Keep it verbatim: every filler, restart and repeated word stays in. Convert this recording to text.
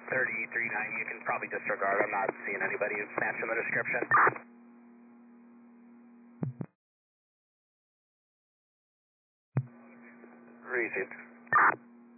thirty-three nine, you can probably disregard. I'm not seeing anybody matching the description. Received.